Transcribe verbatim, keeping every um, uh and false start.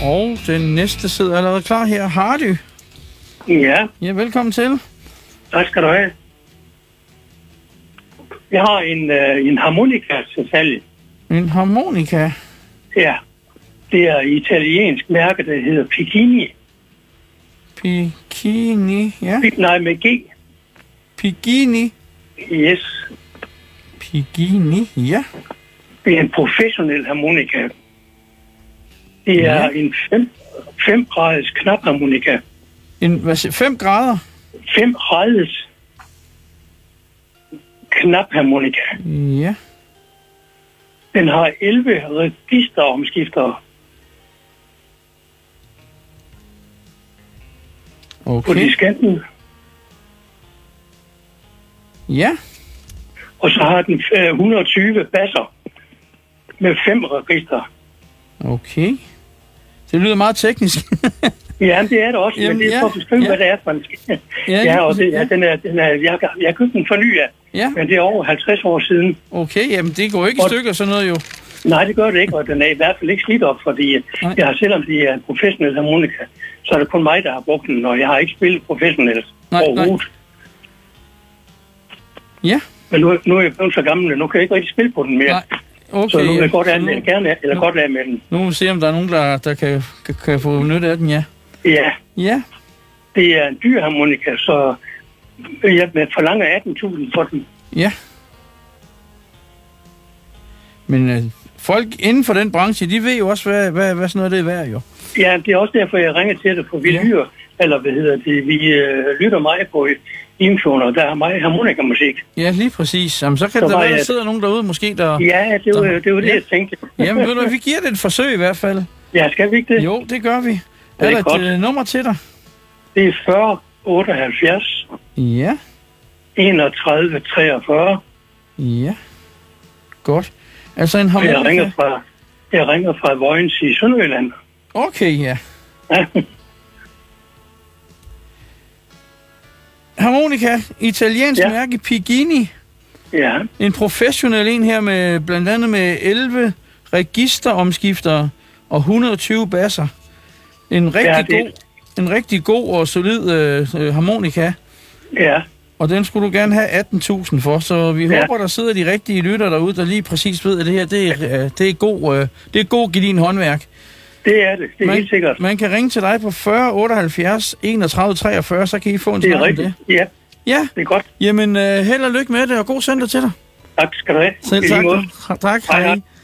Og den næste sidder allerede klar her. Hardy. Ja. Ja, velkommen til. Tak skal du have. Jeg har en, øh, en harmonika til salg. En harmonika? Ja. Det er et italiensk mærke, der hedder Pigini. Pigini, ja. Nej, med G. Pigini? Yes. Pigini, ja. Det er en professionel harmonika. Det er ja. en fem graders knapharmonika. En, hvad siger, fem grader? fem graders knapharmonika. Ja. Den har elleve registeromskiftere. Okay. På diskanten. Ja. Og så har den et hundrede og tyve basser med fem register. Okay. Det lyder meget teknisk. Ja, det er det også, Jamen, men det er ja, for at beskrive, ja. hvad det er for en skæld. Ja, ja, og det, ja. ja, den er, den er, jeg, jeg købte den for ny af, ja. Men det er over halvtreds år siden. Okay, jamen det går ikke i stykker sådan noget jo. Nej, det gør det ikke, og den er i hvert fald ikke slidt op, fordi Nej. jeg har, selvom det er en professionel harmonika, så er det kun mig, der har brugt den, og jeg har ikke spillet professionelt Nej, overhovedet. Ja. Men nu, nu er jeg blevet så gammel, nu kan jeg ikke rigtig spille på den mere. Nej. Okay, så nu vil jeg godt af nu, med, gerne, eller nu, godt af med den. Nu må vi se, om der er nogen, der, der kan, kan, kan få nytte af den, ja. Ja. Ja. Det er en dyr harmonika, så jeg forlanger atten tusind for den. Ja. Men øh, folk inden for den branche, de ved jo også, hvad, hvad, hvad sådan noget det er værd, jo. Ja, det er også derfor, jeg ringer til det, for vi ja. lytter, eller hvad hedder det, vi øh, lytter meget på Limfjorden, og der er meget harmonikamusik. Ja, lige præcis. Jamen, så kan så der være, jeg... der sidder nogen derude måske, der... Ja, det var, der... det, var det, ja. jeg tænkte. Jamen, ved du, vi giver det et forsøg i hvert fald. Ja, skal vi ikke det? Jo, det gør vi. Det er, er der godt. et uh, nummer til dig? Det er fyrre otteoghalvfjerds. Ja. enogtredive treogfyrre. Ja. Godt. Altså en harmonika... Jeg ringer fra, jeg ringer fra Vojens i Sønderjylland. Okay, ja. Ja. Harmonika, italiensk ja. mærke Pigini. Ja. En professionel en her med blandt andet med elleve registeromskiftere og et hundrede og tyve basser. En rigtig ja, det... god, en rigtig god og solid øh, harmonika. Ja. Og den skulle du gerne have atten tusind for, så vi ja. håber, der sidder de rigtige lytter derude, der lige præcis ved, at det her, det er, øh, det er god, øh, det er god gedin håndværk. Det er det, det er man, helt sikkert. Man kan ringe til dig på fyrre otteoghalvfjerds enogtredive treogfyrre, så kan I få en snak om det. Det er rigtigt, ja. Ja, det er godt. Jamen, øh, held og lykke med det, og god søndag til dig. Tak skal du have. Selv tak. Tak, hej. hej.